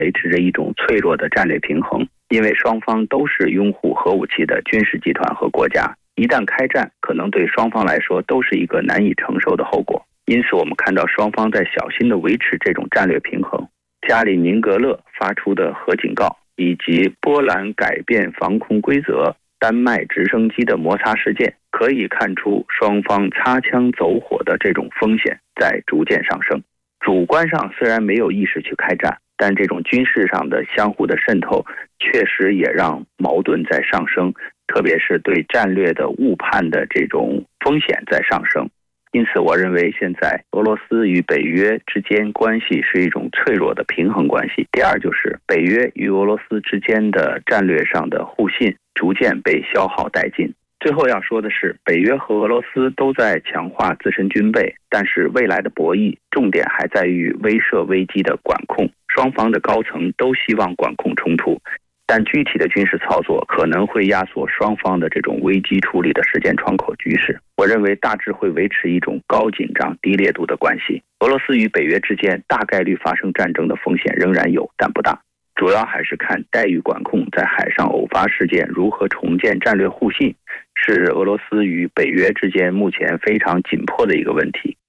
维持着一种脆弱的战略平衡，因为双方都是拥护核武器的军事集团和国家，一旦开战，可能对双方来说都是一个难以承受的后果。因此我们看到双方在小心地维持这种战略平衡。加里宁格勒发出的核警告，以及波兰改变防空规则、丹麦直升机的摩擦事件，可以看出双方擦枪走火的这种风险在逐渐上升。主观上虽然没有意识去开战，但这种军事上的相互的渗透确实也让矛盾在上升，特别是对战略的误判的这种风险在上升。因此我认为现在俄罗斯与北约之间关系是一种脆弱的平衡关系。第二就是北约与俄罗斯之间的战略上的互信逐渐被消耗殆尽。最后要说的是，北约和俄罗斯都在强化自身军备，但是未来的博弈重点还在于威慑危机的管控，双方的高层都希望管控冲突，但具体的军事操作可能会压缩双方的这种危机处理的时间窗口局势。我认为大致会维持一种高紧张低烈度的关系。俄罗斯与北约之间大概率发生战争的风险仍然有，但不大，主要还是看待遇管控在海上偶发事件如何重建战略互信，是俄罗斯与北约之间目前非常紧迫的一个问题。